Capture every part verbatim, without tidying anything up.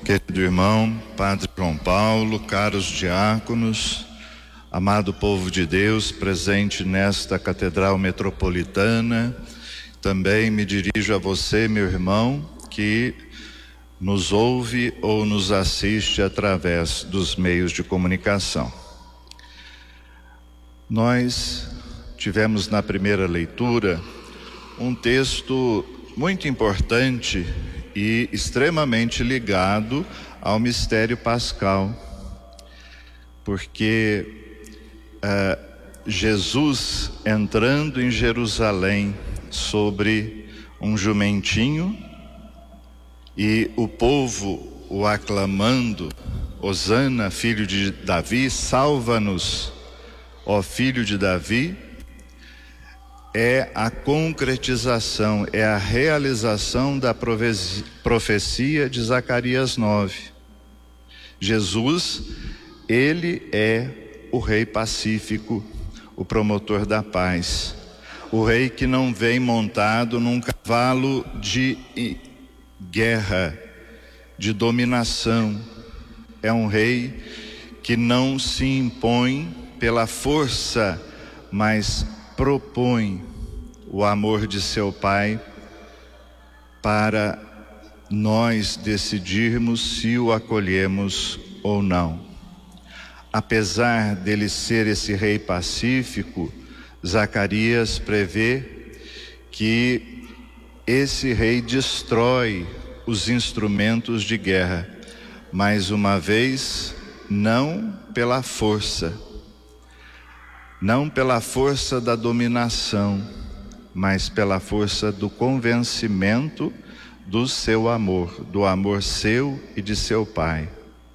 Querido irmão, Padre João Paulo, caros diáconos, amado povo de Deus presente nesta Catedral Metropolitana, também me dirijo a você, meu irmão, que nos ouve ou nos assiste através dos meios de comunicação. Nós tivemos na primeira leitura um texto muito importante e extremamente ligado ao mistério pascal, porque uh, Jesus entrando em Jerusalém sobre um jumentinho e o povo o aclamando: Hosana, filho de Davi, salva-nos, ó filho de Davi, é a concretização, é a realização da profecia de Zacarias nove. Jesus, ele é o rei pacífico, o promotor da paz, o rei que não vem montado num cavalo de guerra, de dominação. É um rei que não se impõe pela força, mas propõe o amor de seu Pai para nós decidirmos se o acolhemos ou não. Apesar dele ser esse rei pacífico, Zacarias prevê que esse rei destrói os instrumentos de guerra, mais uma vez, não pela força, não pela força da dominação, mas pela força do convencimento do seu amor, do amor seu e de seu Pai.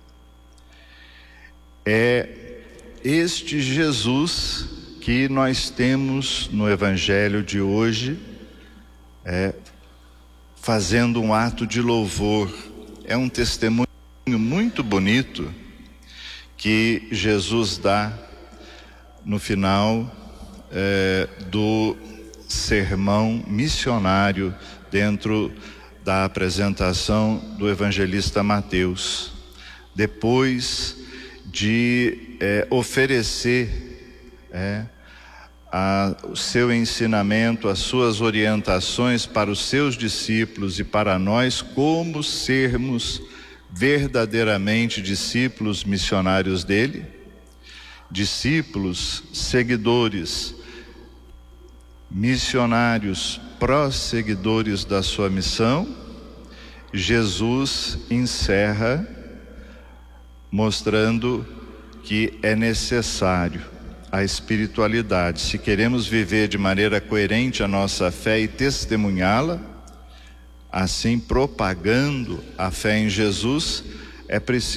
É este Jesus que nós temos no Evangelho de hoje, é, fazendo um ato de louvor. É um testemunho muito bonito que Jesus dá no final é, do sermão missionário, dentro da apresentação do evangelista Mateus. Depois de é, oferecer é, a, o seu ensinamento, as suas orientações para os seus discípulos e para nós, como sermos verdadeiramente discípulos missionários dele, discípulos, seguidores, missionários, prosseguidores da sua missão, Jesus encerra mostrando que é necessário a espiritualidade. Se queremos viver de maneira coerente a nossa fé e testemunhá-la, assim propagando a fé em Jesus, é preciso